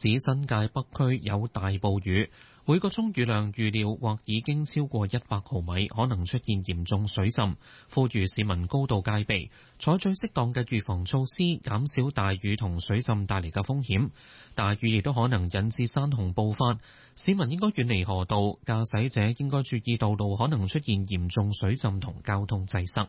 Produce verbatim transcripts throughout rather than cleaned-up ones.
指新界北區有大暴雨，每個鐘雨量預料或已經超過一百毫米，可能出現嚴重水浸，呼籲市民高度戒備，採取適當嘅預防措施，減少大雨同水浸帶嚟嘅風險。大雨亦都可能引致山洪暴發，市民應該遠離河道，駕駛者應該注意道路可能出現嚴重水浸同交通擠塞。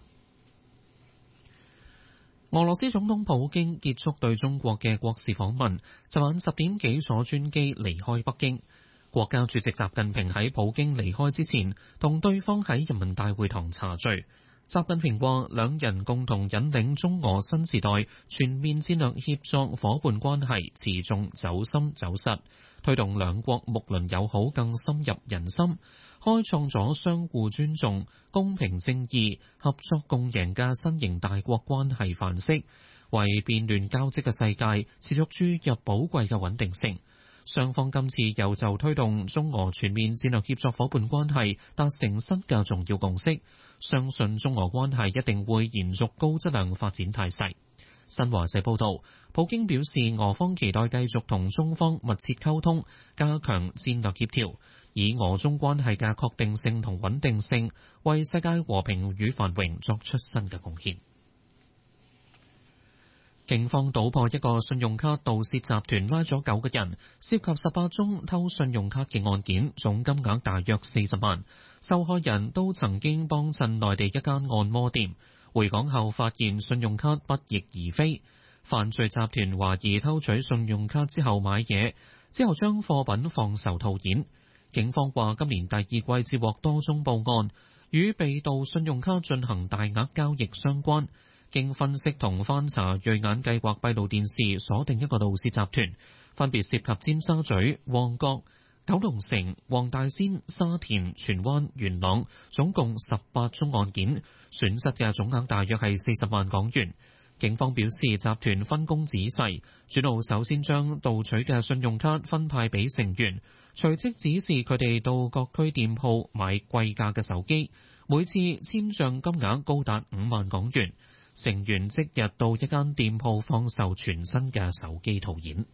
俄羅斯總統普京結束對中國嘅國事訪問，昨晚十點幾坐專機離開北京。國家主席習近平喺普京離開之前，同對方喺人民大會堂茶敘。習近平話，兩人共同引領中俄新時代全面戰略協作伙伴關係持續走深走實，推動兩國睦鄰友好更深入人心，開創咗相互尊重、公平正義、合作共贏嘅新型大國關係範式，為變亂交織嘅世界持續注入寶貴嘅穩定性。雙方今次又就推動中俄全面戰略協作伙伴關係達成新嘅重要共識，相信中俄關係一定會延續高質量發展態勢。新華社報道，普京表示俄方期待繼續同中方密切溝通，加強戰略協調，以俄中關係嘅確定性同穩定性，為世界和平與繁榮作出新嘅貢獻。警方搗破一個信用卡盜竊集團，拉咗九個人，涉及十八宗偷信用卡嘅案件，總金額大約四十萬。受害人都曾經幫襯內地一間按摩店，回港後發現信用卡不翼而飛。犯罪集團懷疑偷取信用卡之後買嘢，之後將貨品放售套現。警方話今年第二季接獲多宗報案，與被盜信用卡進行大額交易相關。經分析同翻查銳眼計劃閉路電視，鎖定一個盜竊集團，分別涉及尖沙咀、旺角、九龍城、黃大仙、沙田、荃灣、元朗，總共十八宗案件，損失嘅總額大約係四十萬港元。警方表示，集團分工仔細，主腦首先將盜取嘅信用卡分派俾成員，隨即指示佢哋到各區店鋪買貴價嘅手機，每次簽賬金額高達五萬港元。成員即日到一間店鋪放售全新嘅手機套現。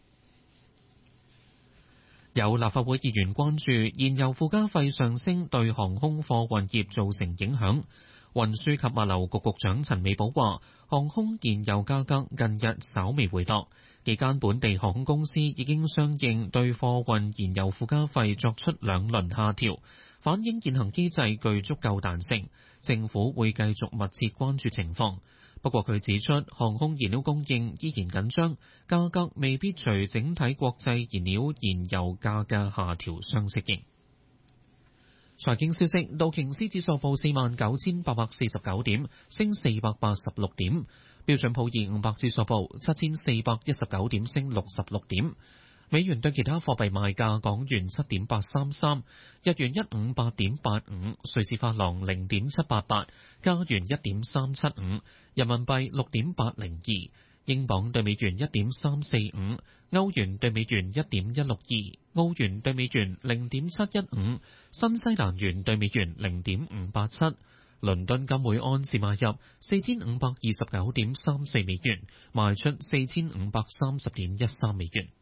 有立法會議員關注燃油附加費上升對航空貨運業造成影響。運輸及物流局局長陳美寶話，航空燃油價格近日稍微回落，幾間本地航空公司已經相應對貨運燃油附加費作出兩輪下調，反映現行機制具足夠彈性，政府會繼續密切關注情況。不過佢指出，航空燃料供應依然緊張，價格未必隨整體國際燃料燃油價嘅下調相適應。財經消息，道瓊斯指數報四萬九千八百四十九點，升四百八十六點；標準普爾五百指數報七千四百一十九點，升六十六點。美元對其他貨幣賣價：港元七點八三三，日元一五八點八五，瑞士法郎零點七八八，加元一點三七五，人民幣六點八零二，英鎊對美元一點三四五，歐元對美元一點一六二，澳元對美元零點七一五，新西蘭元對美元零點五八七。倫敦金每安士買入四千五百二十九點三四美元，賣出四千五百三十點一三美元。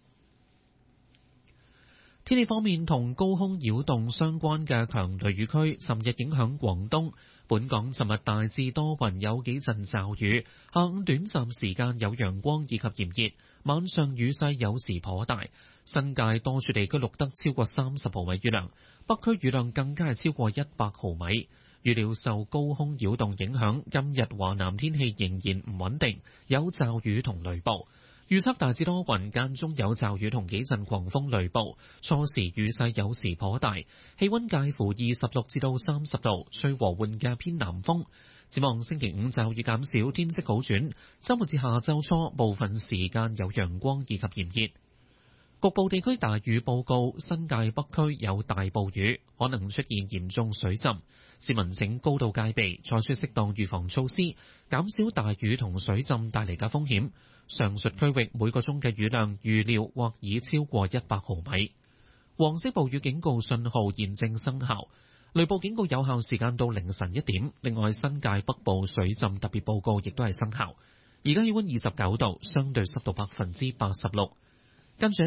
天氣方面，同高空擾動相關嘅強雷雨區尋日影響廣東。本港尋日大致多雲，有幾陣驟雨，下午短暫時間有陽光以及炎熱，晚上雨勢有時頗大。新界多處地區錄得超過三十毫米雨量，北區雨量更加係超過一百毫米。預料受高空擾動影響，今日華南天氣仍然唔穩定，有驟雨同雷暴。預測大致多雲，間中有驟雨同幾陣狂風雷暴，初時雨勢有時頗大，氣溫介乎二十六至到三十度，吹和緩嘅偏南風。展望星期五驟雨減少，天色好轉，周末至下周初部分時間有陽光以及炎熱。局部地區大雨報告，新界北區有大暴雨，可能出現嚴重水浸。市民請高度戒備，採取適當預防措施，減少大雨同水浸帶嚟嘅風險。上述區域每個鐘嘅雨量預料或已超過一百毫米。黃色暴雨警告信號現正生效，雷暴警告有效時間到凌晨一點。另外，新界北部水浸特別報告亦都係生效。而家氣溫二十九度，相對濕度百分之八十六。跟住